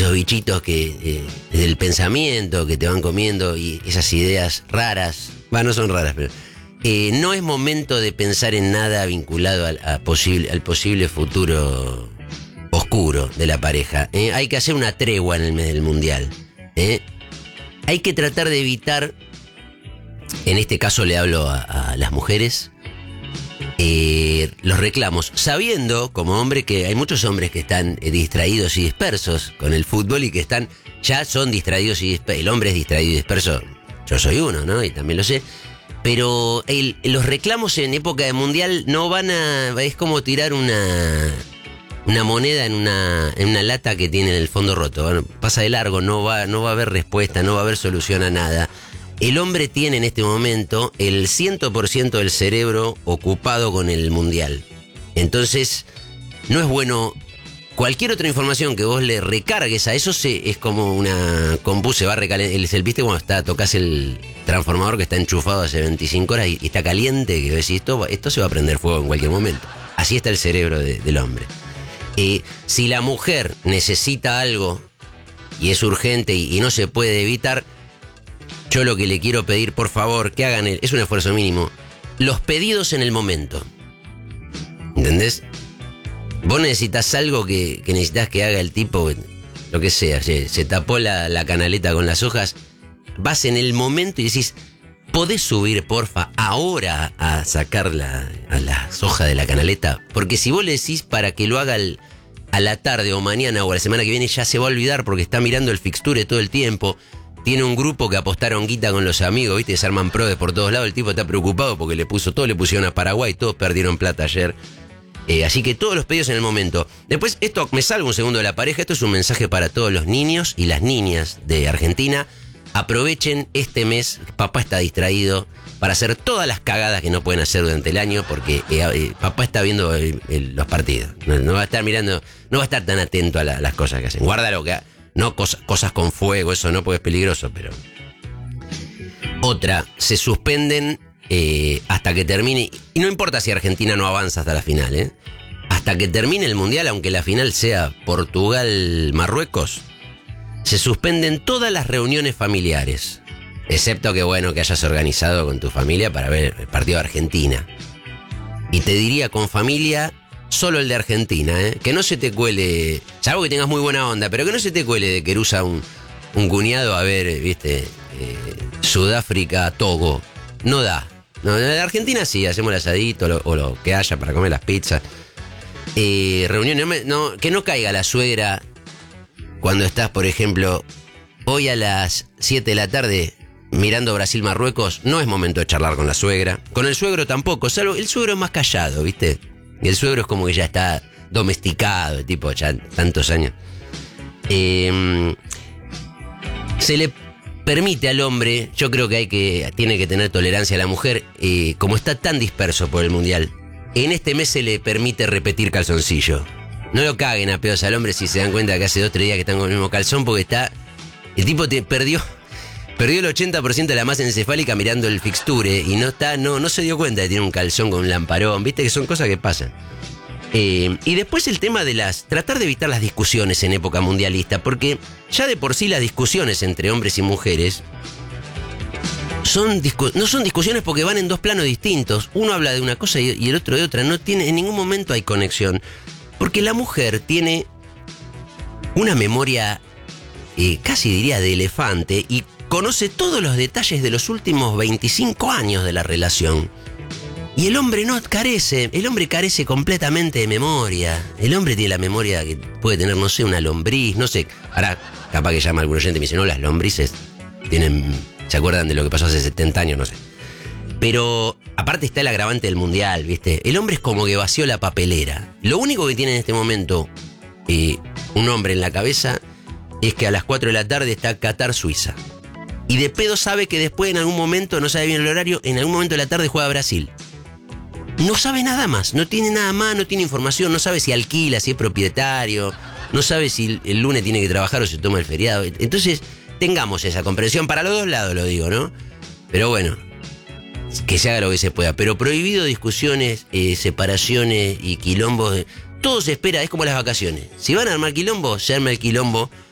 esos bichitos del pensamiento que te van comiendo y esas ideas raras. No son raras, pero no es momento de pensar en nada vinculado al posible futuro oscuro de la pareja. Hay que hacer una tregua en el mes del mundial. Hay que tratar de evitar, en este caso le hablo a las mujeres, los reclamos, sabiendo como hombre que hay muchos hombres que están distraídos y dispersos con el fútbol y que ya son distraídos y dispersos. El hombre es distraído y disperso, yo soy uno, ¿no? Y también lo sé. Pero los reclamos en época de mundial no van a... Es como tirar una moneda en una lata que tiene el fondo roto. Bueno, pasa de largo, no va a haber respuesta, no va a haber solución a nada. El hombre tiene en este momento el 100% del cerebro ocupado con el mundial. Entonces, no es bueno... Cualquier otra información que vos le recargues a eso es como una compu, se va a recalentar. ¿Viste cuando tocas el transformador que está enchufado hace 25 horas y está caliente? Que decís, esto se va a prender fuego en cualquier momento. Así está el cerebro del hombre. Si la mujer necesita algo y es urgente y no se puede evitar, yo lo que le quiero pedir, por favor, que hagan, es un esfuerzo mínimo, los pedidos en el momento. ¿Entendés? Vos necesitas algo que necesitas que haga el tipo, lo que sea, se tapó la canaleta con las hojas, vas en el momento y decís, ¿podés subir, porfa, ahora a sacar a las hojas de la canaleta? Porque si vos le decís para que lo haga a la tarde o mañana o la semana que viene, ya se va a olvidar porque está mirando el fixture todo el tiempo. Tiene un grupo que apostaron guita con los amigos, ¿viste? Se arman prodes por todos lados. El tipo está preocupado porque le pusieron a Paraguay, todos perdieron plata ayer. Así que todos los pedidos en el momento. Después, esto me salgo un segundo de la pareja. Esto es un mensaje para todos los niños y las niñas de Argentina. Aprovechen este mes, papá está distraído, para hacer todas las cagadas que no pueden hacer durante el año, porque papá está viendo los partidos. No va a estar mirando, no va a estar tan atento a las cosas que hacen. Guárdalo, no cosas con fuego, eso no, porque es peligroso, pero... Otra, se suspenden hasta que termine, y no importa si Argentina no avanza hasta la final, hasta que termine el mundial, aunque la final sea Portugal-Marruecos, se suspenden todas las reuniones familiares, excepto que hayas organizado con tu familia para ver el partido de Argentina. Y te diría, con familia, solo el de Argentina, que no se te cuele, salvo que tengas muy buena onda, pero que no se te cuele de querusa un cuñado a ver, viste, Sudáfrica, Togo, no da. No, en Argentina sí, hacemos el asadito o lo que haya para comer las pizzas. Reuniones, que no caiga la suegra cuando estás, por ejemplo, hoy a las 7 de la tarde mirando Brasil-Marruecos, no es momento de charlar con la suegra. Con el suegro tampoco, salvo el suegro es más callado, ¿viste? Y el suegro es como que ya está domesticado, tipo, ya tantos años. Se le permite al hombre, yo creo que tiene que tener tolerancia a la mujer, como está tan disperso por el mundial, en este mes se le permite repetir calzoncillo. No lo caguen a pedos al hombre si se dan cuenta que hace 2 o 3 días que están con el mismo calzón, porque el tipo perdió el 80% de la masa encefálica mirando el fixture y no se dio cuenta de que tiene un calzón con un lamparón, viste que son cosas que pasan. Y después el tema de tratar de evitar las discusiones en época mundialista, porque ya de por sí las discusiones entre hombres y mujeres no son discusiones porque van en 2 planos distintos. Uno habla de una cosa y el otro de otra. En ningún momento hay conexión. Porque la mujer tiene una memoria, casi diría de elefante, y conoce todos los detalles de los últimos 25 años de la relación. Y el hombre el hombre carece completamente de memoria. El hombre tiene la memoria que puede tener, no sé, una lombriz, no sé. Ahora, capaz que llama algún oyente y me dice, no, las lombrices se acuerdan de lo que pasó hace 70 años, no sé. Pero, aparte está el agravante del mundial, ¿viste? El hombre es como que vació la papelera. Lo único que tiene en este momento un hombre en la cabeza es que a las 4 de la tarde está Qatar-Suiza. Y de pedo sabe que después en algún momento, no sabe bien el horario, en algún momento de la tarde juega Brasil. No sabe nada más, no tiene nada más, no tiene información, no sabe si alquila, si es propietario, no sabe si el lunes tiene que trabajar o se toma el feriado. Entonces, tengamos esa comprensión para los 2 lados, lo digo, ¿no? Pero bueno, que se haga lo que se pueda. Pero prohibido discusiones, separaciones y quilombos. Todo se espera, es como las vacaciones. Si van a armar quilombo, se arma el quilombo